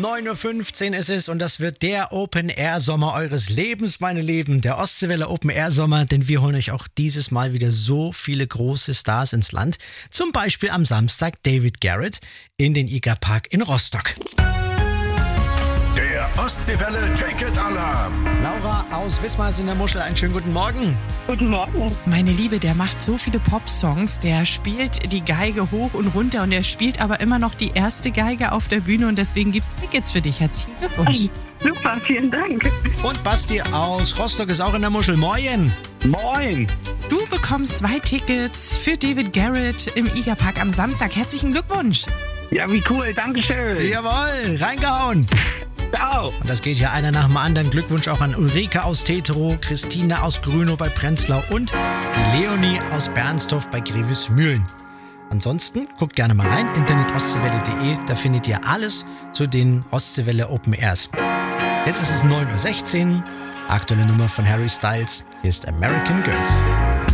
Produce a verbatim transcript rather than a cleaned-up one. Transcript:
neun Uhr fünfzehn ist es und das wird der Open-Air-Sommer eures Lebens, meine Lieben. Der Ostseewelle Open-Air-Sommer, denn wir holen euch auch dieses Mal wieder so viele große Stars ins Land. Zum Beispiel am Samstag David Garrett in den I G A Park in Rostock. Der Ostseewelle Ticket-Alarm. Laura aus Wismar ist in der Muschel. Einen schönen guten Morgen. Guten Morgen. Meine Liebe, der macht so viele Popsongs, der spielt die Geige hoch und runter und er spielt aber immer noch die erste Geige auf der Bühne und deswegen gibt's Tickets für dich. Herzlichen Glückwunsch. Super, vielen Dank. Und Basti aus Rostock ist auch in der Muschel. Moin. Moin! Du bekommst zwei Tickets für David Garrett im I G A Park am Samstag. Herzlichen Glückwunsch. Ja, wie cool, dankeschön. Jawohl, reingehauen. Ciao. Und das geht ja einer nach dem anderen. Glückwunsch auch an Ulrike aus Tetero, Christine aus Grünow bei Prenzlau und Leonie aus Bernstorf bei Grevesmühlen. Ansonsten guckt gerne mal rein, internet ostseewelle punkt de, da findet ihr alles zu den Ostseewelle Open Airs. Jetzt ist es neun Uhr sechzehn, aktuelle Nummer von Harry Styles. Hier ist American Girls.